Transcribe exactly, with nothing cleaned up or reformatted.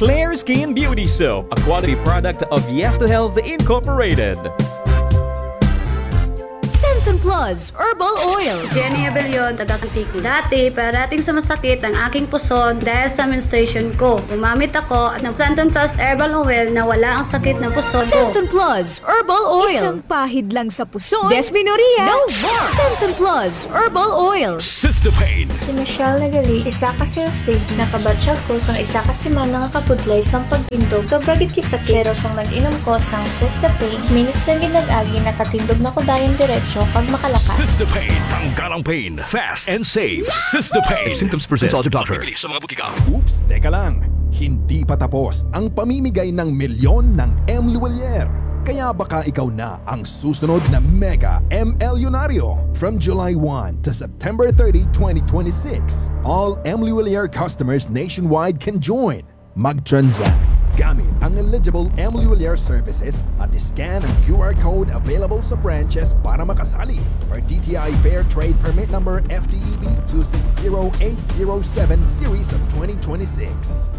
Clear Skin Beauty Soap, a quality product of Yes to Health Incorporated. Centum Plus Herbal Oil. Jenny Abellion, taga Kantiki. Dati, parating sumasakit ang aking puson dahil sa menstruation ko. Gumamit ako at ng Centum Plus Herbal Oil na wala ang sakit ng puson ko. Centum Plus Herbal Oil. Isang pahid lang sa puson. Desmenoria. No more. Centum Plus Herbal Oil. Cystopain. Si Michelle Nagali, isa ka sales lady, nakabatsyag ko sang isa ka semana nga kapudlay sang pagpinto. Sobra gid kisakit, pero sang nag-inom ko sang Cystopain, minutes lang ginag-agi, nakatindog na ko dayon diretsyo pag makalakas. Cystopain. Tanggal ang pain. Fast and safe. Cystopain. If symptoms persist, consult your doctor. Sa mga butika. Oops, teka lang. Hindi pa tapos ang pamimigay ng milyon ng M. Luwalier. Kaya baka ikaw na ang susunod na Mega M. Elyonaryo. From July first to September thirtieth, twenty twenty-six, all M. Luwalier customers nationwide can join. Mag-transact gamit ang eligible M. Luwalier services at scan ang Q R code available sa branches para makasali per D T I Fair Trade Permit Number F T E B two six zero eight zero seven Series of twenty twenty-six.